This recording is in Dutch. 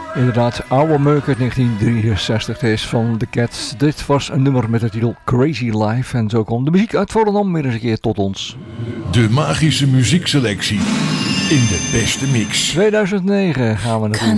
Inderdaad, oude meuk uit 1963. Het is van The Cats. Dit was een nummer met de titel Crazy Life. En zo komt de muziek uit Volendam weer eens een keer tot ons. De magische muziekselectie in de beste mix. 2009 gaan we naartoe.